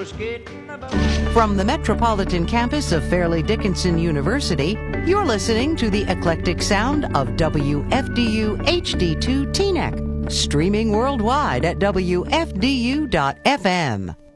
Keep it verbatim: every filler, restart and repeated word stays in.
just getting about. From the metropolitan campus of Fairleigh Dickinson University, you're listening to the eclectic sound of W F D U H D two Teaneck, streaming worldwide at W F D U dot F M.